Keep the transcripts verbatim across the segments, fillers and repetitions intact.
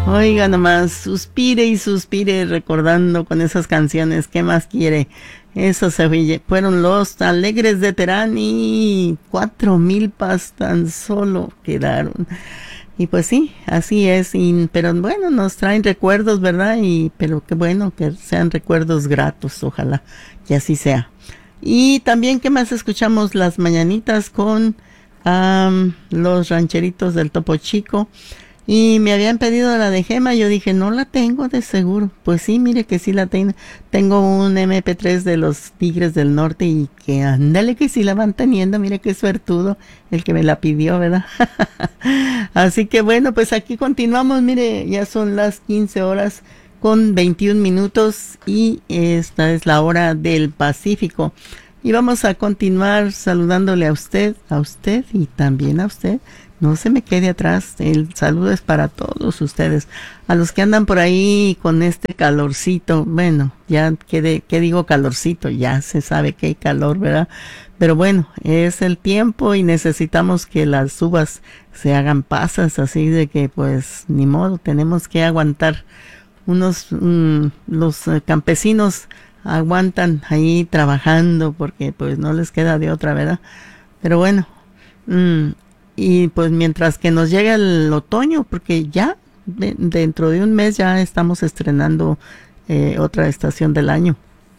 Oiga nomás, suspire y suspire recordando con esas canciones. ¿Qué más quiere? Esos se fueron los Alegres de Terán y cuatro milpas tan solo quedaron. Y pues sí, así es, y, pero bueno, nos traen recuerdos, ¿verdad? Y pero qué bueno que sean recuerdos gratos, ojalá que así sea. Y también, ¿qué más escuchamos? Las mañanitas con um, los rancheritos del Topo Chico. Y me habían pedido la de Gema, yo dije, no la tengo de seguro. Pues sí, mire que sí la tengo. Tengo un eme pe tres de los Tigres del Norte y que ándale que sí la van teniendo, mire qué suertudo el que me la pidió, ¿verdad? Así que bueno, pues aquí continuamos, mire, ya son las quince horas con veintiún minutos y esta es la hora del Pacífico. Y vamos a continuar saludándole a usted, a usted y también a usted. No se me quede atrás, el saludo es para todos ustedes. A los que andan por ahí con este calorcito, bueno, ya qué, qué digo calorcito, ya se sabe que hay calor, ¿verdad? Pero bueno, es el tiempo y necesitamos que las uvas se hagan pasas, así de que pues ni modo, tenemos que aguantar. Unos, um, los campesinos aguantan ahí trabajando porque pues no les queda de otra, ¿verdad? Pero bueno, mmm, y pues mientras que nos llega el otoño, porque ya de, dentro de un mes ya estamos estrenando eh, otra estación del año,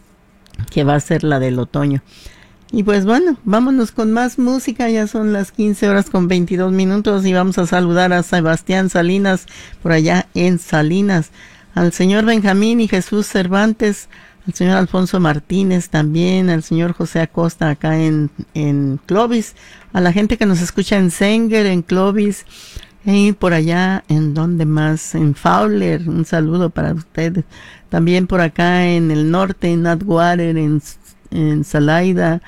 que va a ser la del otoño. Y pues bueno, vámonos con más música, ya son las quince horas con veintidós minutos y vamos a saludar a Sebastián Salinas, por allá en Salinas, al señor Benjamín y Jesús Cervantes, al señor Alfonso Martínez también, al señor José Acosta acá en, en Clovis, a la gente que nos escucha en Sanger, en Clovis, y por allá, en donde más, en Fowler, un saludo para ustedes, también por acá en el norte, en Atwater, en, en Salaida,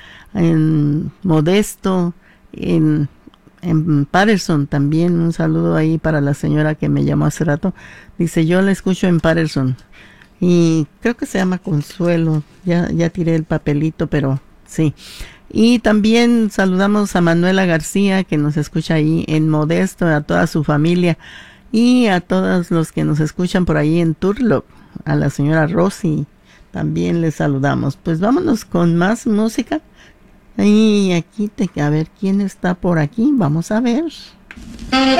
en Modesto, en, en Patterson también, un saludo ahí para la señora que me llamó hace rato, dice yo la escucho en Patterson. Y creo que se llama Consuelo, ya, ya tiré el papelito, pero sí. Y también saludamos a Manuela García, que nos escucha ahí en Modesto, a toda su familia, y a todos los que nos escuchan por ahí en Turlock, a la señora Rosy, también les saludamos. Pues vámonos con más música. Y aquí, te, a ver quién está por aquí, vamos a ver.